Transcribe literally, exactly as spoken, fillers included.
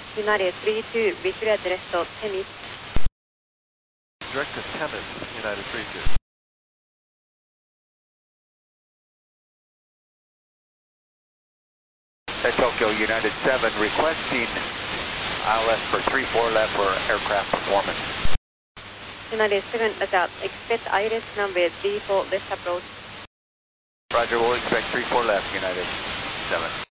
United three two, reach address to Temis. Direct to Temis, United three two. Tokyo United seven requesting I L S for three four left for aircraft performance. United seven, lookout. Expect I L S number three four left approach. Roger, we'll expect three four left, United seven.